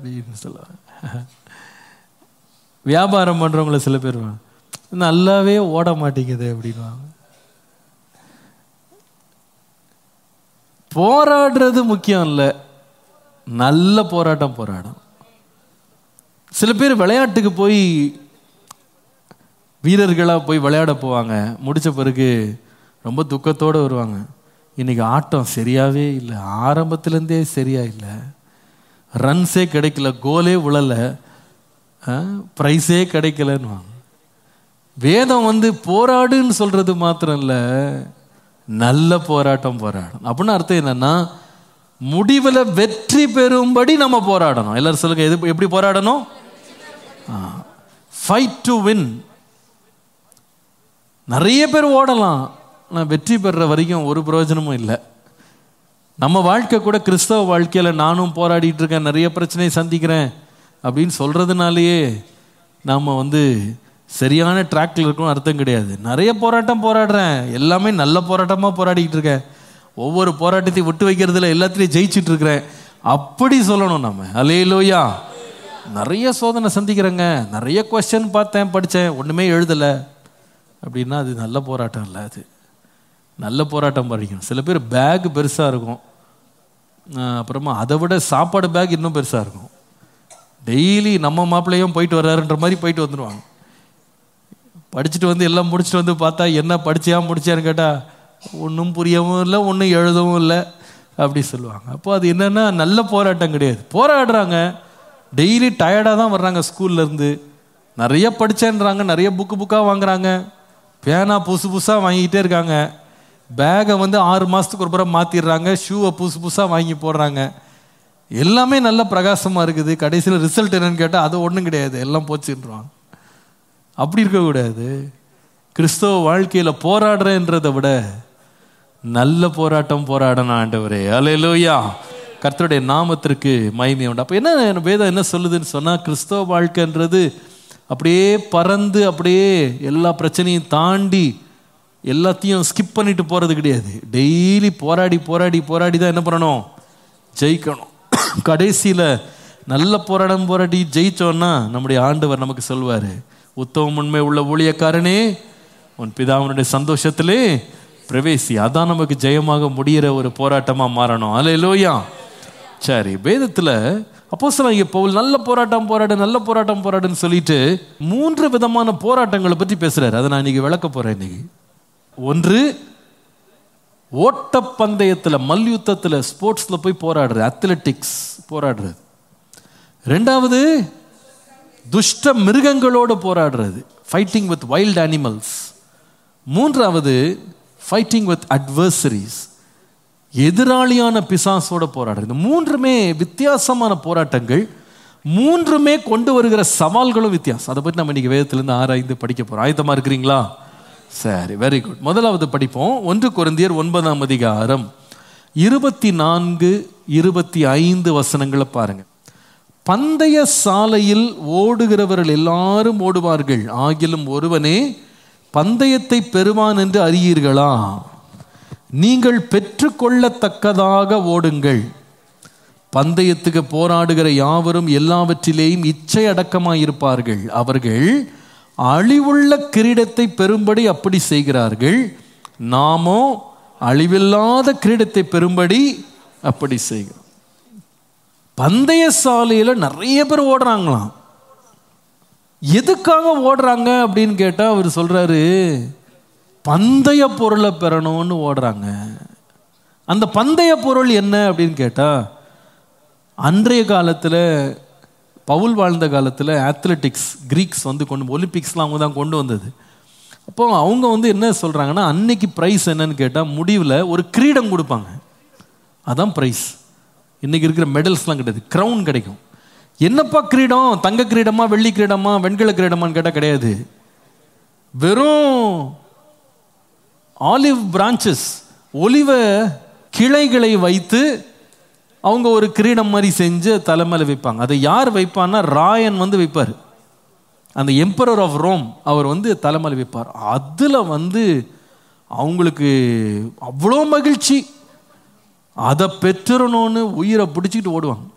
அப்படின்னு சொல்லுவாங்க. வியாபாரம் பண்ணுறவங்கள சில பேர் நல்லாவே ஓட மாட்டேங்குது அப்படின்வாங்க. போராடுறது முக்கியம் இல்லை, நல்ல போராட்டம் போராடும். சில பேர் விளையாட்டுக்கு போய் வீரர்களாக போய் விளையாட போவாங்க, முடித்த பிறகு ரொம்ப துக்கத்தோடு வருவாங்க. இன்றைக்கி ஆட்டம் சரியாகவே இல்லை, ஆரம்பத்துலேருந்தே சரியா இல்லை, ரன்ஸே கிடைக்கல, கோலே விழலை, ப்ரைஸே கிடைக்கலன்னுவாங்க. வேதம் போராடுன்னு சொல்கிறது மாத்திரம் இல்லை, நல்ல போராட்டம் போராடணும். அப்படின்னு அர்த்தம் என்னன்னா, முடிவில் வெற்றி பெறும்படி நம்ம போராடணும். எல்லாரும் சொல்லுங்க, எது எப்படி போராடணும்? Fight to win. நிறைய பேர் ஓடலாம், ஆனால் வெற்றி பெறுற வரைக்கும் ஒரு பிரயோஜனமும் இல்லை. நம்ம வாழ்க்கை கூட, கிறிஸ்தவ வாழ்க்கையில் நானும் போராடிட்டு இருக்கேன், நிறைய பிரச்சனையை சந்திக்கிறேன் அப்படின்னு சொல்கிறதுனாலேயே நாம் சரியான ட்ராக்ல இருக்கணும் அர்த்தம் கிடையாது. நிறைய போராட்டம் போராடுறேன், எல்லாமே நல்ல போராட்டமாக போராடிக்கிட்டு இருக்கேன், ஒவ்வொரு போராட்டத்தையும் விட்டு வைக்கிறதுல எல்லாத்துலேயும் ஜெயிச்சுட்டு இருக்கிறேன் அப்படி சொல்லணும் நம்ம. அல்லேலூயா. நிறைய சோதனை சந்திக்கிறேங்க, நிறைய கொஸ்டின் பார்த்தேன், படித்தேன், ஒன்றுமே எழுதலை அப்படின்னா அது நல்ல போராட்டம் இல்லை. அது நல்ல போராட்டம் படிக்கணும். சில பேர் பேக் பெருசாக இருக்கும், அப்புறமா அதை விட சாப்பாடு பேக் இன்னும் பெருசாக இருக்கும். டெய்லி நம்ம மாப்பிள்ளையும் போயிட்டு வர்றாருன்ற மாதிரி போயிட்டு வந்துடுவாங்க. படிச்சுட்டு எல்லாம் முடிச்சுட்டு பார்த்தா என்ன படிச்சியா முடிச்சியான்னு கேட்டால் ஒன்றும் புரியவும் இல்லை, ஒன்றும் எழுதவும் இல்லை அப்படி சொல்லுவாங்க. அப்போ அது என்னென்னா நல்ல போராட்டம் கிடையாது. போராடுறாங்க, டெய்லி டயர்டாக தான் வர்றாங்க ஸ்கூல்லேருந்து, நிறைய படித்தேன்றாங்க, நிறைய புக்காக வாங்குறாங்க, பேனா புதுசாக வாங்கிக்கிட்டே இருக்காங்க, பேகை 6 மாதத்துக்கு ஒரு புறம் மாற்றிடுறாங்க, ஷூவை புதுசாக வாங்கி போடுறாங்க, எல்லாமே நல்ல பிரகாசமாக இருக்குது. கடைசியில் ரிசல்ட் என்னன்னு கேட்டால் அது ஒன்றும் கிடையாது, எல்லாம் போச்சுன்றாங்க. அப்படி இருக்கக்கூடாது. கிறிஸ்தவ வாழ்க்கையில் போராடுறேன்றதை விட நல்ல போராட்டம் போராடணும் ஆண்டவரே. அல்லேலூயா. கர்த்தருடைய நாமத்திற்கு மகிமை உண்டு. அப்போ என்ன வேதம் என்ன சொல்லுதுன்னு சொன்னால், கிறிஸ்தவ வாழ்க்கைன்றது அப்படியே பறந்து அப்படியே எல்லா பிரச்சனையும் தாண்டி எல்லாத்தையும் ஸ்கிப் பண்ணிட்டு போகிறது கிடையாது. டெய்லி போராடி போராடி போராடி தான் என்ன பண்ணணும்? ஜெயிக்கணும். கடைசியில் நல்ல போராடி ஜெயிச்சோன்னா நம்முடைய ஆண்டவர் நமக்கு சொல்வார், உத்தம உண்மை உள்ள ஊழியக்காரனே, உன் பிதாவினுடைய சந்தோஷத்திலே பிரவேசி. அதான் நமக்கு ஜெயமாக முடிகிற ஒரு போராட்டமாக மாறணும். அல்லேலூயா. சரி, வேதத்தில் அப்போஸ்தலனாகிய பவுல் நல்ல போராட்டம் போராடுன்னு சொல்லிட்டு 3 விதமான போராட்டங்களை பற்றி பேசுறாரு. அதை நான் இன்னைக்கு விளக்க போறேன். இன்னைக்கு ஒன்று, ஓட்டப்பந்தயத்தில், மல்யுத்தத்தில், ஸ்போர்ட்ஸில் போய் போராடுறது, அத்லெட்டிக்ஸ் போராடுறது. ரெண்டாவது, துஷ்ட மிருகங்களோடு போராடுறது, ஃபைட்டிங் வித் வைல்ட் அனிமல்ஸ். மூன்றாவது, ஃபைட்டிங் வித் அட்வர்சரிஸ், எதிராளியான பிசாசோட போராடுறது. இந்த 3மே வித்தியாசமான போராட்டங்கள், 3மே கொண்டு வருகிற சவால்களும் வித்தியாசம். அதை பற்றி நம்ம இன்னைக்கு வேதத்திலிருந்து ஆராய்ந்து படிக்க போகிறோம். ஆயத்தமாக இருக்கிறீங்களா? சரி, வெரி குட். முதலாவது படிப்போம். 1 கொரிந்தியர் 9ஆம் அதிகாரம் 24, 25 வசனங்களை பாருங்க. பந்தய சாலையில் ஓடுகிறவர்கள் எல்லாரும் ஓடுவார்கள், ஆகிலும் ஒருவனே பந்தயத்தை பெறுவான் என்று அறியீர்களா? நீங்கள் பெற்றுக்கொள்ளத்தக்கதாக ஓடுங்கள். பந்தயத்துக்கு போராடுகிற யாவரும் எல்லாவற்றிலேயும் இச்சை அடக்கமாயிருப்பார்கள். அவர்கள் அழிவுள்ள கிரீடத்தை பெறும்படி அப்படி செய்கிறார்கள், நாமோ அழிவில்லாத கிரீடத்தை பெறும்படி அப்படி செய்கிறோம். பந்தய சாலையில் நிறைய பேர் ஓடுறாங்களாம். எதுக்காக ஓடுறாங்க அப்படின்னு கேட்டால் அவர் சொல்றாரு, பந்தய பொருளை பெறணும்னு ஓடுறாங்க. அந்த பந்தய பொருள் என்ன அப்படின்னு கேட்டால், அன்றைய காலத்தில், பவுல் வாழ்ந்த காலத்தில் அத்லெட்டிக்ஸ், கிரீக்ஸ் ஒலிம்பிக்ஸ்லாம் அவங்க தான் கொண்டு வந்தது. அப்போ அவங்க என்ன சொல்கிறாங்கன்னா, அன்னைக்கு ப்ரைஸ் என்னன்னு கேட்டால், முடிவில் ஒரு கிரீடம் கொடுப்பாங்க, அதான் ப்ரைஸ். இன்றைக்கி இருக்கிற மெடல்ஸ்லாம் கிடையாது, க்ரௌன் கிடைக்கும். என்னப்பா கிரீடம்? தங்க கிரீடமா, வெள்ளி கிரீடமா, வெண்கல கிரீடமான்னு கேட்டால் கிடையாது. வெறும் ஆலிவ் பிரான்ச்சஸ், ஒலிவ கிளைகளை வைத்து அவங்க ஒரு கிரீடம் மாதிரி செஞ்சு தலைமையில் வைப்பாங்க. அதை யார் வைப்பான்னா, ராயன் வைப்பார். அந்த எம்பரர் ஆஃப் ரோம் அவர் தலைமையில் வைப்பார். அதில் அவங்களுக்கு அவ்வளோ மகிழ்ச்சி, அதை பெற்றுறணும்னு உயிரை பிடிச்சிக்கிட்டு ஓடுவாங்க.